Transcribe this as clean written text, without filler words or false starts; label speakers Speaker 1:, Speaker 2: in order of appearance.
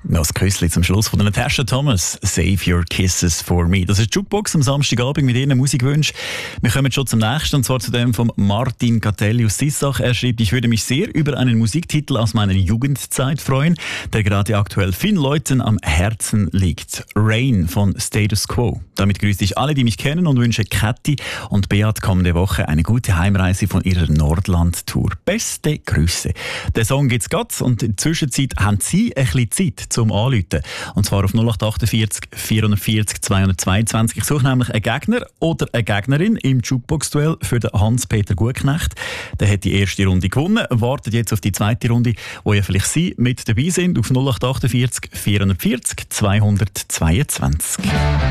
Speaker 1: Noch ein Küsschen zum Schluss von Natasha Thomas. Save your kisses for me. Das ist die Jukebox am Samstagabend mit Ihren Musikwünschen. Wir kommen schon zum nächsten, und zwar zu dem von Martin Catelli aus Sissach. Er schreibt: Ich würde mich sehr über einen Musiktitel aus meiner Jugendzeit freuen, der gerade aktuell vielen Leuten am Herzen liegt. Rain von Status Quo. Damit grüße ich alle, die mich kennen, und wünsche Kathi und Beat kommende Woche eine gute Heimreise von ihrer Nordland-Tour. Beste Grüße. Den Song gibt's gerade, und in der Zwischenzeit haben Sie ein bisschen Zeit zum Anrufen. Und zwar auf 0848 440 222. Ich suche nämlich einen Gegner oder eine Gegnerin im Jukebox-Duell für den Hans-Peter Gutknecht. Der hat die erste Runde gewonnen, wartet jetzt auf die zweite Runde, wo ja vielleicht Sie mit dabei sind, auf 0848 440 222.